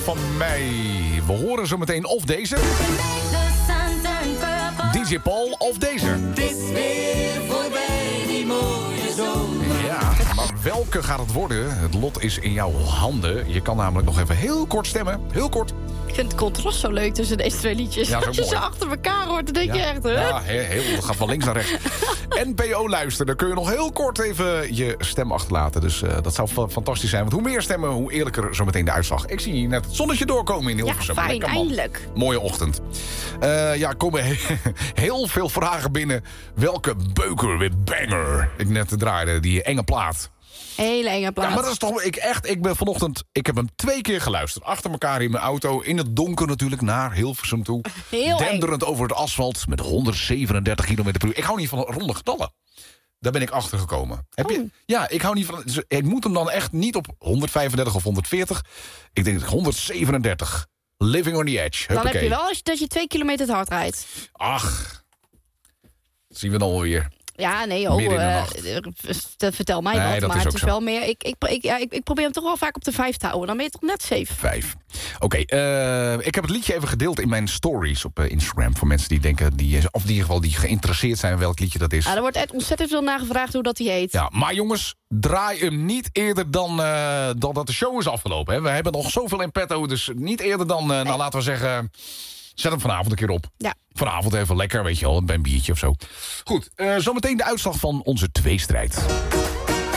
van mij. We horen zo meteen of deze. DJ Paul of deze. Het is weer voorbij, die mooie zomer. Ja, maar welke gaat het worden? Het lot is in jouw handen. Je kan namelijk nog even heel kort stemmen. Heel kort. Ik vind het contrast zo leuk tussen deze twee liedjes. Ja, zo Als je mooi. ze achter elkaar hoort, dan denk je echt, hè? Ja, dat gaat van links naar rechts. NPO luisteren, dan kun je nog heel kort even je stem achterlaten. Dus dat zou fantastisch zijn. Want hoe meer stemmen, hoe eerlijker zometeen de uitslag. Ik zie hier net het zonnetje doorkomen in Hilversum. Ja, fijn, Lekker, man. eindelijk. Mooie ochtend. Er komen heel veel vragen binnen. Welke beuker weer banger ik net draaide, die enge plaat. Hele enge plaat. Ja, maar dat is toch... Ik ben vanochtend... Ik heb hem 2 keer geluisterd. Achter elkaar in mijn auto. In het donker natuurlijk. Naar Hilversum toe. Heel denderend over het asfalt. Met 137 km per uur. Ik hou niet van ronde getallen. Daar ben ik achter gekomen. Heb je? Ja, ik hou niet van... Dus ik moet hem dan echt niet op 135 of 140. Ik denk 137. Living on the edge. Dan heb je wel dat je 2 kilometer te hard rijdt. Ach. Dat zien we dan alweer. Ja, nee, Midden in de nacht. Vertel mij Nee, wat. dat Maar is het ook is zo. wel meer... Ik probeer hem toch wel vaak op de 5 te houden. Dan ben je toch net safe. 5. Oké, ik heb het liedje even gedeeld in mijn stories op Instagram. Voor mensen die denken, of in ieder geval die geïnteresseerd zijn in welk liedje dat is. Er wordt echt ontzettend veel nagevraagd hoe dat hij heet. Ja, maar jongens, draai hem niet eerder dan dat de show is afgelopen. Hè. We hebben nog zoveel in petto, dus niet eerder dan, nou, laten we zeggen... Zet hem vanavond een keer op. Ja. Vanavond even lekker, weet je wel, bij een biertje of zo. Goed, zometeen de uitslag van onze tweestrijd.